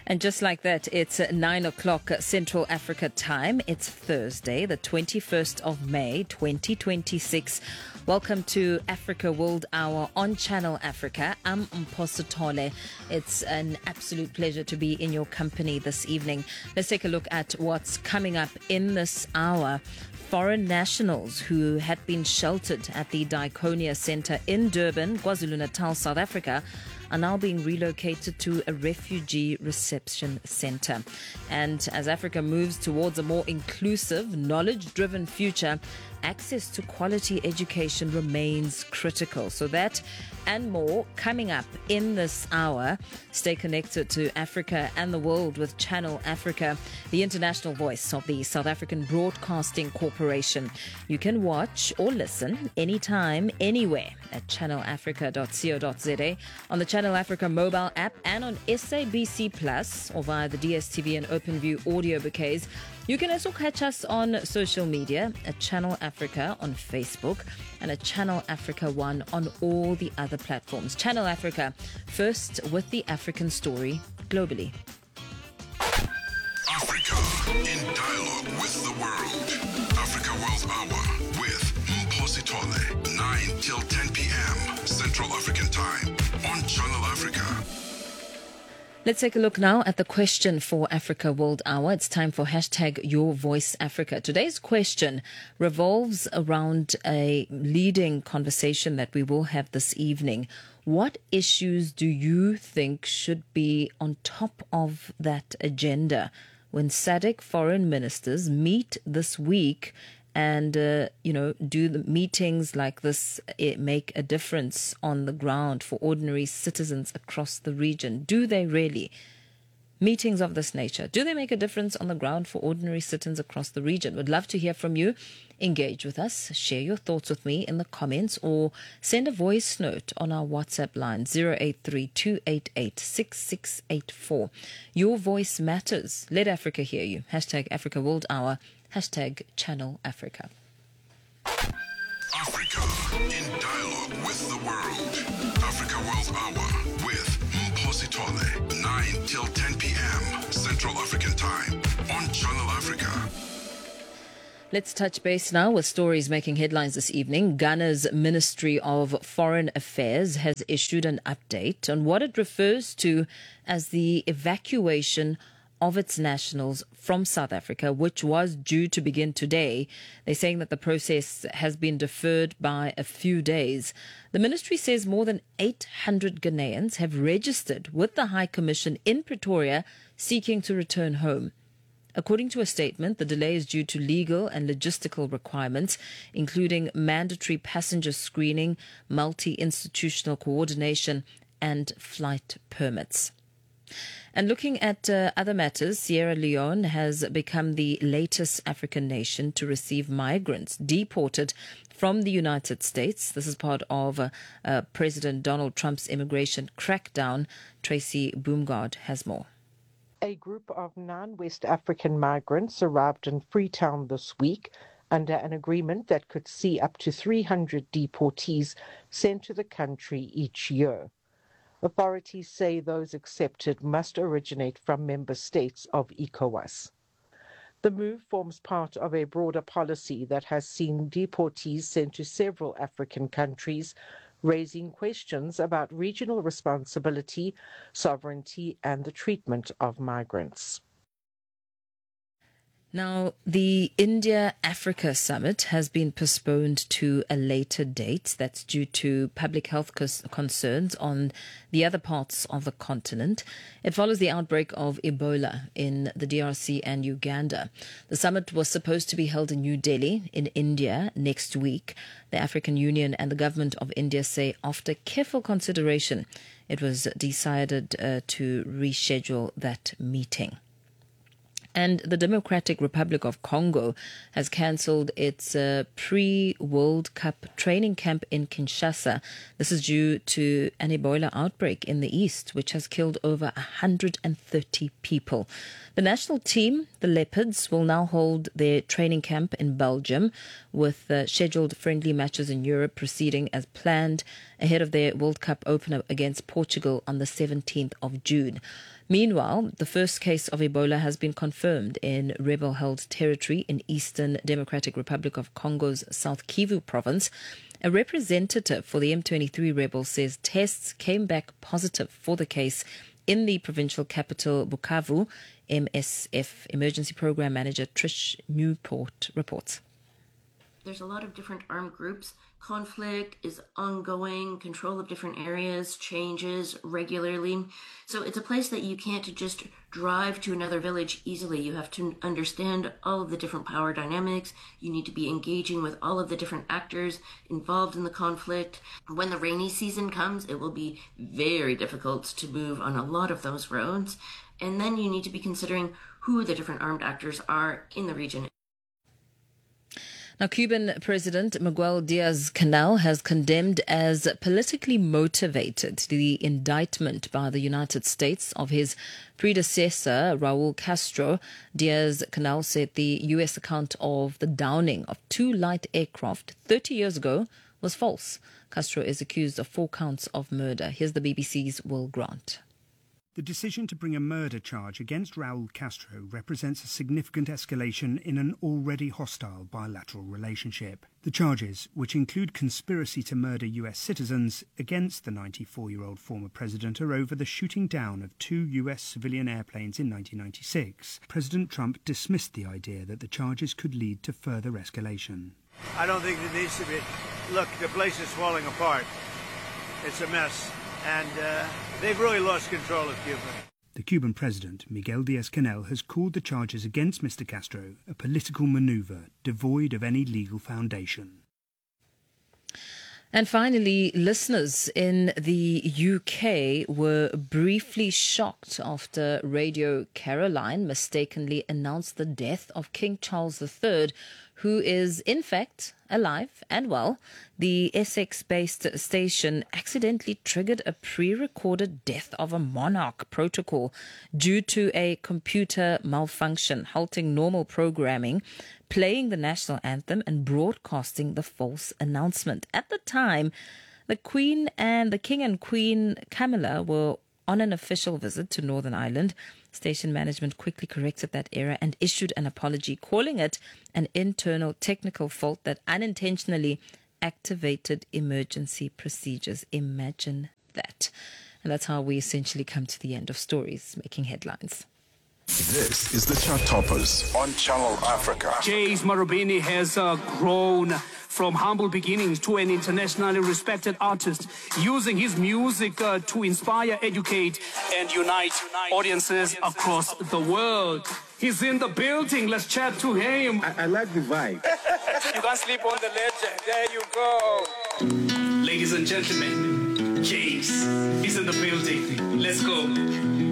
And just like that, it's 9 o'clock Central Africa time. It's Thursday, the 21st of May, 2026. Welcome to Africa World Hour on Channel Africa. I'm Mpho Sithole. It's an absolute pleasure to be in your company this evening. Let's take a look at what's coming up in this hour. Foreign nationals who had been sheltered at the Diakonia Centre in Durban, KwaZulu-Natal, South Africa, are now being relocated to a refugee reception centre. And as Africa moves towards a more inclusive, knowledge-driven future, access to quality education remains critical. So that and more coming up in this hour. Stay connected to Africa and the world with Channel Africa, the international voice of the South African Broadcasting Corporation. You can watch or listen anytime, anywhere at channelafrica.co.za, on the Channel Africa mobile app, and on SABC Plus or via the DSTV and OpenView audio bouquets. You can also catch us on social media at Channel Africa on Facebook and at Channel Africa One on all the other platforms. Channel Africa, first with the African story globally. Africa in dialogue with the world. Africa World Hour with Mpho Sithole, 9 till 10 p.m. Central African Time on Channel Africa. Let's take a look now at the question for Africa World Hour. It's time for hashtag Your Voice Africa. Today's question revolves around a leading conversation that we will have this evening. What issues do you think should be on top of that agenda when SADC foreign ministers meet this week and, do the meetings like this make a difference on the ground for ordinary citizens across the region? Do they really? Meetings of this nature, do they make a difference on the ground for ordinary citizens across the region? Would love to hear from you. Engage with us. Share your thoughts with me in the comments or send a voice note on our WhatsApp line 083-288-6684. Your voice matters. Let Africa hear you. Hashtag Africa World Hour. Hashtag Channel Africa. Africa in dialogue with the world. Africa World Hour with Mpho Sithole, 9 till 10 p.m. Central African Time on Channel Africa. Let's touch base now with stories making headlines this evening. Ghana's Ministry of Foreign Affairs has issued an update on what it refers to as the evacuation of its nationals from South Africa, which was due to begin today. They're saying that the process has been deferred by a few days. The ministry says more than 800 Ghanaians have registered with the High Commission in Pretoria seeking to return home. According to a statement, the delay is due to legal and logistical requirements, including mandatory passenger screening, multi-institutional coordination, and flight permits. And looking at other matters, Sierra Leone has become the latest African nation to receive migrants deported from the United States. This is part of President Donald Trump's immigration crackdown. Tracy Boomgard has more. A group of non-West African migrants arrived in Freetown this week under an agreement that could see up to 300 deportees sent to the country each year. Authorities say those accepted must originate from member states of ECOWAS. The move forms part of a broader policy that has seen deportees sent to several African countries, raising questions about regional responsibility, sovereignty, and the treatment of migrants. Now, the India-Africa summit has been postponed to a later date. That's due to public health concerns on the other parts of the continent. It follows the outbreak of Ebola in the DRC and Uganda. The summit was supposed to be held in New Delhi in India next week. The African Union and the government of India say after careful consideration, it was decided to reschedule that meeting. And the Democratic Republic of Congo has cancelled its pre-World Cup training camp in Kinshasa. This is due to an Ebola outbreak in the east, which has killed over 130 people. The national team, the Leopards, will now hold their training camp in Belgium, with scheduled friendly matches in Europe proceeding as planned ahead of their World Cup opener against Portugal on the 17th of June. Meanwhile, the first case of Ebola has been confirmed in rebel-held territory in Eastern Democratic Republic of Congo's South Kivu province. A representative for the M23 rebels says tests came back positive for the case in the provincial capital, Bukavu. MSF Emergency Program Manager Trish Newport reports. There's a lot of different armed groups. Conflict is ongoing, control of different areas changes regularly. So it's a place that you can't just drive to another village easily. You have to understand all of the different power dynamics. You need to be engaging with all of the different actors involved in the conflict. When the rainy season comes, it will be very difficult to move on a lot of those roads. And then you need to be considering who the different armed actors are in the region. Now, Cuban President Miguel Diaz-Canel has condemned as politically motivated the indictment by the United States of his predecessor, Raul Castro. Diaz-Canel said the U.S. account of the downing of 2 light aircraft 30 years ago was false. Castro is accused of 4 counts of murder. Here's the BBC's Will Grant. The decision to bring a murder charge against Raul Castro represents a significant escalation in an already hostile bilateral relationship. The charges, which include conspiracy to murder US citizens against the 94-year-old former president, are over the shooting down of 2 US civilian airplanes in 1996. President Trump dismissed the idea that the charges could lead to further escalation. I don't think there needs to be. Look, the place is falling apart. It's a mess. And they've really lost control of Cuba. The Cuban president, Miguel Diaz-Canel, has called the charges against Mr. Castro a political maneuver devoid of any legal foundation. And finally, listeners in the UK were briefly shocked after Radio Caroline mistakenly announced the death of King Charles III, who is, in fact, alive and well. The Essex-based station accidentally triggered a pre-recorded death of a monarch protocol due to a computer malfunction, halting normal programming, playing the national anthem and broadcasting the false announcement. At the time, the King and Queen Camilla were on an official visit to Northern Ireland. Station management quickly corrected that error and issued an apology, calling it an internal technical fault that unintentionally activated emergency procedures. Imagine that. And that's how we essentially come to the end of stories making headlines. This is the Chart Toppers on Channel Africa. James Marubeni has grown from humble beginnings to an internationally respected artist, using his music to inspire, educate, and unite audiences across the world. He's in the building. Let's chat to him. I like the vibe. You can't sleep on the legend. There you go. Ladies and gentlemen, James is in the building. Let's go.